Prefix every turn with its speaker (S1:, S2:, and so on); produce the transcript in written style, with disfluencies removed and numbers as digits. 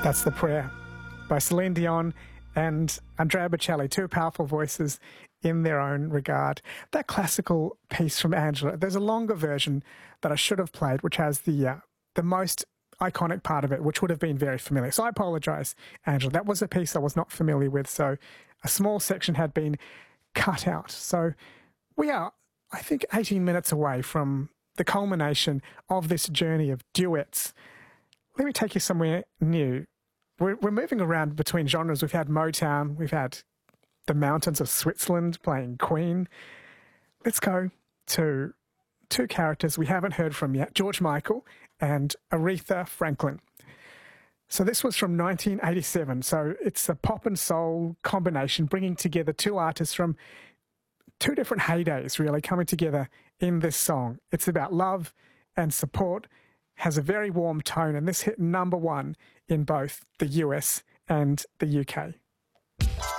S1: That's The Prayer by Celine Dion and Andrea Bocelli, two powerful voices in their own regard. That classical piece from Angela, there's a longer version that I should have played, which has the most iconic part of it, which would have been very familiar. So I apologise, Angela. That was a piece I was not familiar with, so a small section had been cut out. So we are, I think, 18 minutes away from the culmination of this journey of duets. Let me take you somewhere new. We're moving around between genres. We've had Motown, we've had the mountains of Switzerland playing Queen. Let's go to two characters we haven't heard from yet, George Michael and Aretha Franklin. So this was from 1987. So it's a pop and soul combination, bringing together two artists from two different heydays, really, coming together in this song. It's about love and support, has a very warm tone, and this hit #1 in both the US and the UK.